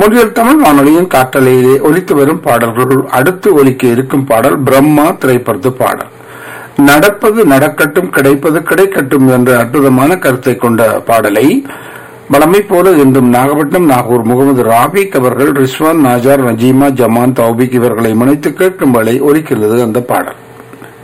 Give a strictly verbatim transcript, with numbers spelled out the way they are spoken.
மொழியல் தமிழ் வானொலியின் காற்றலையிலே ஒலித்து வரும் பாடல்கள் அடுத்து ஒலிக்க இருக்கும் பாடல் பிரம்மா திரைப்படத்து பாடல். நடப்பது நடக்கட்டும், கிடைப்பது கிடைக்கட்டும் என்ற அற்புதமான கருத்தை கொண்ட பாடலை வளமை போல இன்றும் நாகப்பட்டினம் நாகூர் முகமது ராபிக் அவர்கள் ரிஸ்வான், நாஜார், நஜீமா, ஜமான், தௌபிக் இவர்களை முனைத்து கேட்கும் வேளை ஒலிக்கிறது அந்த பாடல்.